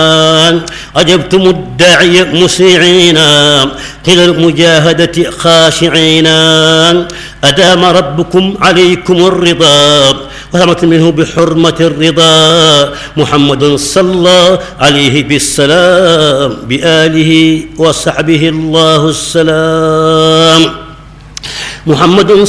أجبتم الداعي مسيعين إلى المجاهدة خاشعين. أدام ربكم عليكم الرضا وثمة منه بحرمة الرضا. محمد صلى عليه بالسلام بآله وصحبه الله السلام. محمد